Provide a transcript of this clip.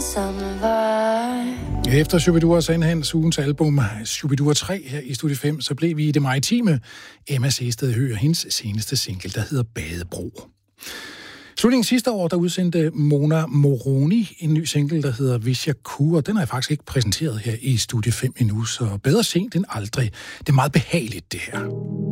Efter Shubidua Sandhans ugens album Shubidua 3 her i Studie 5, så blev vi i det maritime Emma Sehested Høgh og hendes seneste single, der hedder Badebro. Slutningen sidste år, der udsendte Mona Moroni en ny single, der hedder Hvis jeg kunne, og den har jeg faktisk ikke præsenteret her i Studie 5 endnu, så bedre sent end aldrig. Det er meget behageligt, det her.